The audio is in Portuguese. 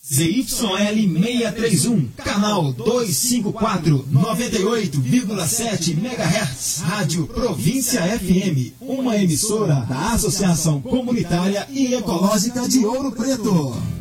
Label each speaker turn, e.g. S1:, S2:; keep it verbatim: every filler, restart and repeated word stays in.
S1: Z Y L seiscentos e trinta e um, canal duzentos e cinquenta e quatro, noventa e oito vírgula sete megahertz, Rádio Província F M, uma emissora da Associação Comunitária e Ecológica de Ouro Preto.